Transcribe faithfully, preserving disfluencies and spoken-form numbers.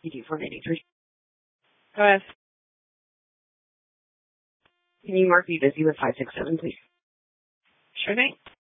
four ninety-three. Go ahead. Can you mark me busy with five six seven, please? Sure thing.